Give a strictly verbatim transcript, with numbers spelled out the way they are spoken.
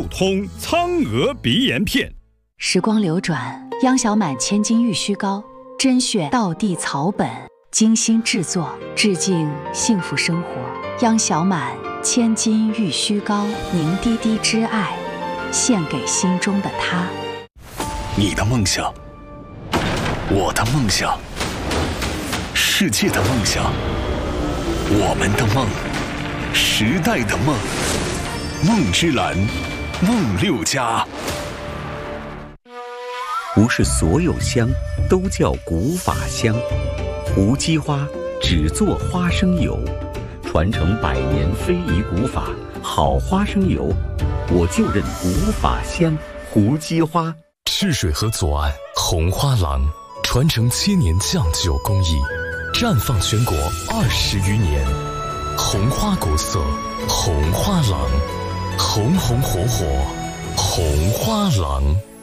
普通苍鹅鼻炎片。 时光流转，央小满千金玉虚膏，甄选道地草本，精心制作，致敬幸福生活。央小满千金玉虚膏，凝滴滴之爱，献给心中的他。 你的梦想，我的梦想，世界的梦想，我们的梦，时代的梦。梦之蓝，梦六家。 不是所有香都叫古法香，胡姬花只做花生油，传承百年非遗古法，好花生油，我就认古法香。胡姬花。 赤水河左岸红花廊，传承千年酱酒工艺，绽放全国二十余年。红花国色，红花廊，红红火火，红花廊。